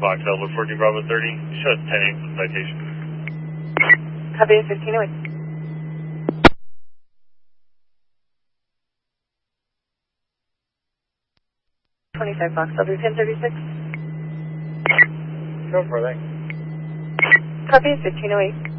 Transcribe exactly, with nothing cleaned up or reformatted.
Fox Alpha fourteen Bravo thirty. Show us ten eight citation. Copy fifteen oh eight. twenty-five Fox Alpha ten thirty-six. Go for that. Copy fifteen oh eight.